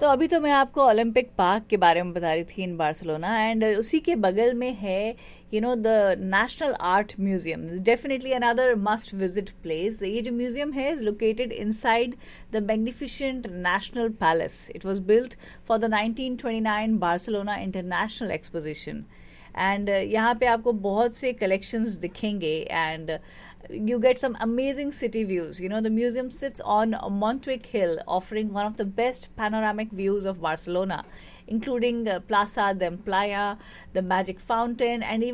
तो अभी तो मैं आपको ओलंपिक पार्क के बारे में बता रही थी इन बार्सिलोना, एंड उसी के बगल में है the national art museum, definitely another must visit place. ये जो म्यूजियम है is located inside the magnificent national palace. It was built for the 1929 Barcelona international exposition. And यहाँ पे आपको बहुत से कलेक्शंस दिखेंगे, and you get some amazing city views. The museum sits on Montjuic Hill, offering one of the best panoramic views of Barcelona, including Plaza de Playa, the Magic Fountain, and even